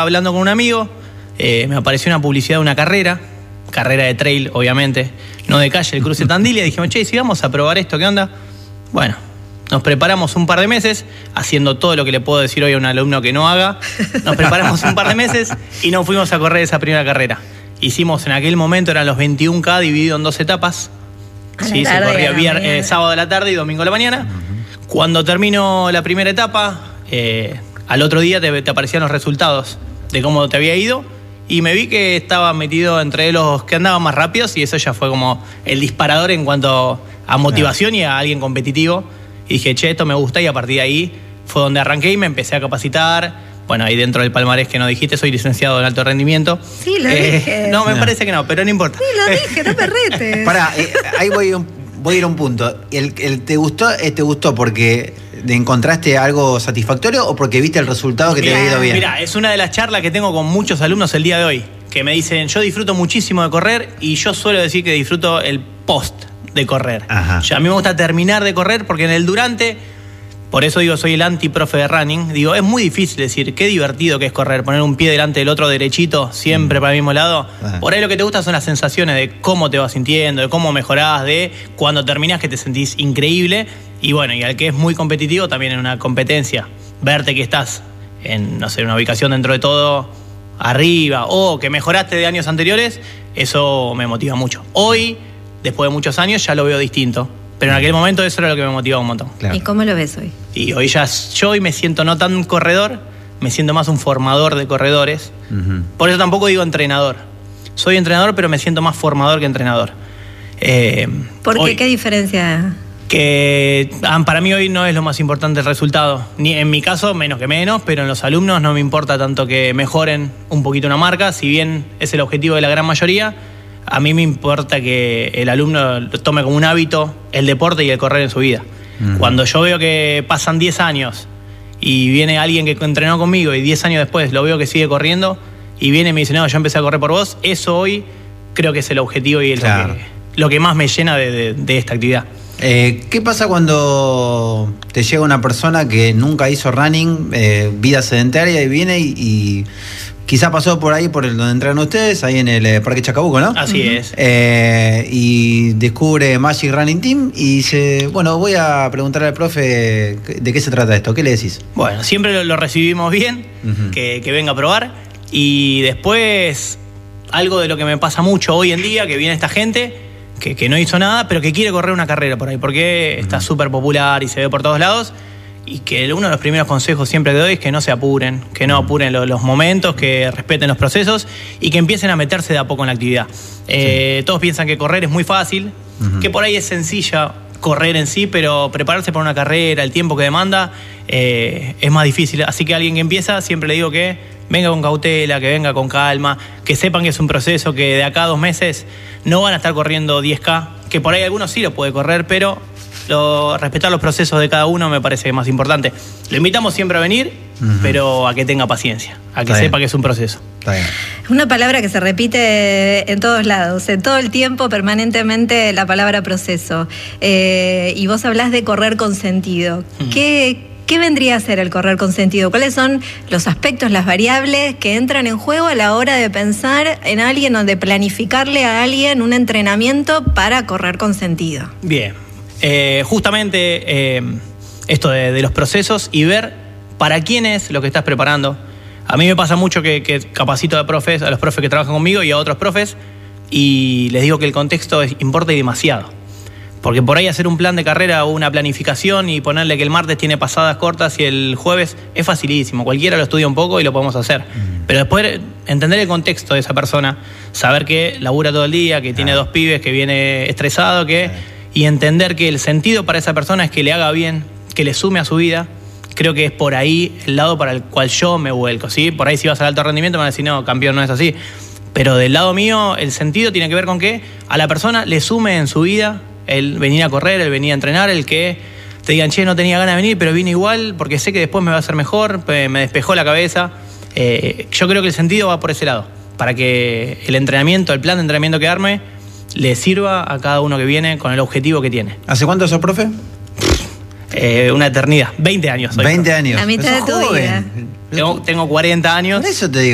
hablando con un amigo, me apareció una publicidad de una carrera de trail, obviamente, no de calle, el cruce Tandil, y dijimos, che, si vamos a probar esto, ¿qué onda? Bueno, nos preparamos un par de meses, haciendo todo lo que le puedo decir hoy a un alumno que no haga. Nos preparamos un par de meses y nos fuimos a correr esa primera carrera. Hicimos en aquel momento, eran los 21K dividido en 2 etapas. Sí, se corría sábado a la tarde y domingo a la mañana. Cuando terminó la primera etapa, al otro día te aparecían los resultados de cómo te había ido. Y me vi que estaba metido entre los que andaban más rápidos y eso ya fue como el disparador en cuanto a motivación y a alguien competitivo. Y dije, che, esto me gusta, y a partir de ahí fue donde arranqué y me empecé a capacitar. Bueno, ahí dentro del palmarés que no dijiste, soy licenciado en alto rendimiento. Sí, lo dije. No, me parece que no, pero no importa. Sí, lo dije, no te retes. Pará, ahí voy a ir a un punto. ¿Te gustó porque encontraste algo satisfactorio o porque viste el resultado que te había ido bien? Mira, es una de las charlas que tengo con muchos alumnos el día de hoy, que me dicen, yo disfruto muchísimo de correr y yo suelo decir que disfruto el post de correr. Ajá. A mí me gusta terminar de correr porque en el durante, por eso digo, soy el anti-profe de running, digo, es muy difícil decir qué divertido que es correr, poner un pie delante del otro derechito, siempre para el mismo lado. Ajá. Por ahí lo que te gusta son las sensaciones de cómo te vas sintiendo, de cómo mejorás, de cuando terminás que te sentís increíble. Y bueno, y al que es muy competitivo también en una competencia, verte que estás en, no sé, una ubicación dentro de todo arriba o que mejoraste de años anteriores, eso me motiva mucho. Hoy, después de muchos años, ya lo veo distinto. Pero en aquel momento eso era lo que me motivaba un montón. Claro. ¿Y cómo lo ves hoy? Y hoy yo hoy me siento no tan corredor, me siento más un formador de corredores. Por eso tampoco digo entrenador. Soy entrenador, pero me siento más formador que entrenador. ¿Por qué? ¿Qué diferencia? Que para mí hoy no es lo más importante el resultado. Ni en mi caso, menos que menos, pero en los alumnos no me importa tanto que mejoren un poquito una marca, si bien es el objetivo de la gran mayoría. A mí me importa que el alumno tome como un hábito el deporte y el correr en su vida. Cuando yo veo que pasan 10 años y viene alguien que entrenó conmigo y 10 años después lo veo que sigue corriendo y viene y me dice, no, yo empecé a correr por vos, eso hoy creo que es el objetivo y lo que más me llena de esta actividad. ¿Qué pasa cuando te llega una persona que nunca hizo running, vida sedentaria, y viene y quizá pasó por ahí, por donde entrenan ustedes, ahí en el Parque Chacabuco, ¿no? Así es. Y descubre Magic Running Team y dice, bueno, voy a preguntarle al profe de qué se trata esto. ¿Qué le decís? Bueno, siempre lo recibimos bien, que venga a probar. Y después, algo de lo que me pasa mucho hoy en día, que viene esta gente que no hizo nada, pero que quiere correr una carrera por ahí, porque está súper popular y se ve por todos lados. Y que uno de los primeros consejos siempre que doy es que no se apuren, que no apuren los momentos, que respeten los procesos y que empiecen a meterse de a poco en la actividad. Todos piensan que correr es muy fácil, que por ahí es sencilla correr en sí, pero prepararse para una carrera, el tiempo que demanda, es más difícil. Así que a alguien que empieza, siempre le digo que venga con cautela, que venga con calma, que sepan que es un proceso, que de acá a 2 meses no van a estar corriendo 10K, que por ahí algunos sí lo puede correr, pero respetar los procesos de cada uno me parece más importante. Lo invitamos siempre a venir, pero a que tenga paciencia, a que sepa que es un proceso. Está bien. Es una palabra que se repite en todos lados, en todo el tiempo, permanentemente, la palabra proceso. Y vos hablás de correr con sentido. ¿Qué vendría a ser el correr con sentido? ¿Cuáles son los aspectos, las variables que entran en juego a la hora de pensar en alguien o de planificarle a alguien un entrenamiento para correr con sentido? Bien. Justamente esto de los procesos y ver para quién es lo que estás preparando. A mí me pasa mucho que capacito a profes, a los profes que trabajan conmigo y a otros profes, y les digo que el contexto importa y demasiado. Porque por ahí hacer un plan de carrera o una planificación y ponerle que el martes tiene pasadas cortas y el jueves es facilísimo. Cualquiera lo estudia un poco y lo podemos hacer. Pero después entender el contexto de esa persona, saber que labura todo el día, que tiene 2 pibes, que viene estresado, y entender que el sentido para esa persona es que le haga bien, que le sume a su vida. Creo que es por ahí el lado para el cual yo me vuelco, ¿sí? Por ahí si vas al alto rendimiento me van a decir, no, campeón, no es así. Pero del lado mío, el sentido tiene que ver con que a la persona le sume en su vida el venir a correr, el venir a entrenar, el que te digan, che, no tenía ganas de venir, pero vine igual porque sé que después me va a hacer mejor, me despejó la cabeza. Yo creo que el sentido va por ese lado, para que el entrenamiento, el plan de entrenamiento que arme, le sirva a cada uno que viene con el objetivo que tiene. ¿Hace cuánto sos profe? Una eternidad, 20 años. 20 años. La mitad de tu vida. Tengo 40 años. Por eso te digo.